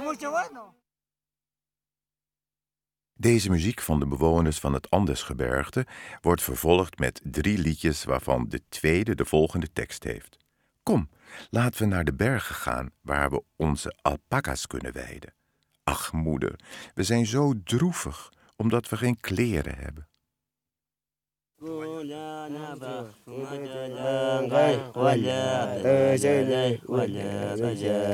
Deze muziek van de bewoners van het Andesgebergte wordt vervolgd met 3 liedjes waarvan de tweede de volgende tekst heeft. Kom, laten we naar de bergen gaan waar we onze alpaca's kunnen weiden. Ach moeder, we zijn zo droevig omdat we geen kleren hebben.